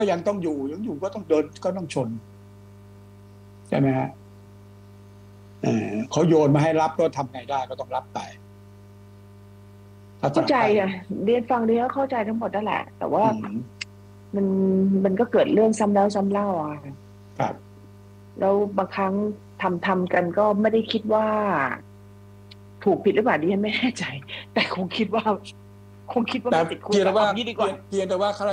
ยังต้องอยู่ก็ต้องเดินก็ต้องชนใช่ไหมฮะเขาโยนมาให้รับก็ทำไงได้ก็ต้องรับไปถ้าตเข้าใจราบใดอ่ะเรียนฟังเรียนก็เข้าใจทั้งหมดนั่นแหละแต่ว่าอืมมันมันก็เกิดเรื่องซ้ำแล้วซ้ำเล่าอ่ะครับแล้วบางครั้งทำกันก็ไม่ได้คิดว่าถูกผิดหรือเปล่าดิฉันไม่แน่ใจแต่คงคิดว่าแต่มันติดคุกเพียงแต่ว่าเอางี้ดีกว่าเพียงแต่ว่าข้า